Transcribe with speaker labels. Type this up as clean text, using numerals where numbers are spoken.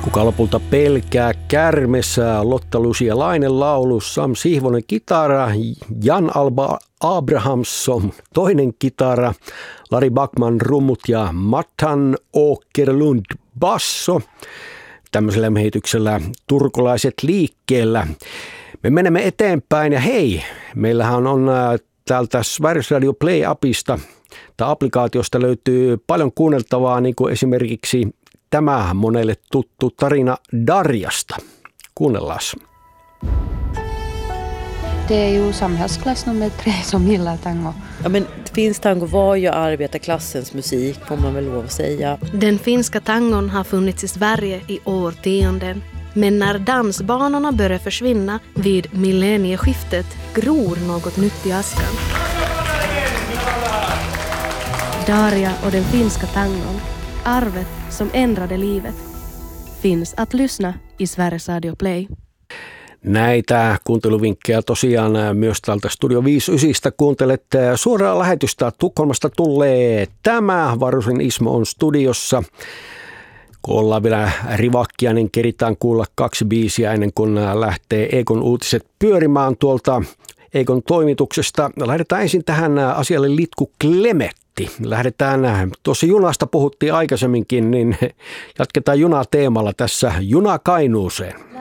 Speaker 1: Kuka lopulta pelkää kärmessä, Lotta Lucia-Lainen laulu, Sam Sihvonen kitara, Jan Alba Abrahamsson toinen kitara, Lari Backman rummut ja Mattan Åkerlund basso. Tämmöisellä mehityksellä turkulaiset liikkeellä. Me menemme eteenpäin ja hei, meillähän on täältä Sveriges Radio Play-appista tai applikaatiosta löytyy paljon kuunneltavaa, niin kuin esimerkiksi tämä monelle tuttu tarina Darjasta. Kuunnellaan.
Speaker 2: Det är ju samhällsklass nummer 3 som gillar tango.
Speaker 3: Ja, men finsk tango var ju arbetarklassens musik, får man väl lov att säga.
Speaker 4: Den finska tangon har funnits i Sverige i årtionden. Men när dansbanorna börjar försvinna vid millennieskiftet gror något nytt i askan. Darja och den finska tangon, arvet som ändrade livet, finns att lyssna i Sveriges Radio Play.
Speaker 1: Näitä kuunteluvinkkejä tosiaan myös täältä Studio 59 kuuntelet suoraa lähetystä. Tukholmasta tulee tämä. Varusin Ismo on studiossa. Kun ollaan vielä rivakkia, niin keritään kuulla 2 biisiä ennen kuin lähtee Ekon uutiset pyörimään tuolta Ekon toimituksesta. Lähdetään ensin tähän asialle Litku Klemetti. Lähdetään, tuossa junasta puhuttiin aikaisemminkin, niin jatketaan junateemalla tässä Juna Kainuuseen.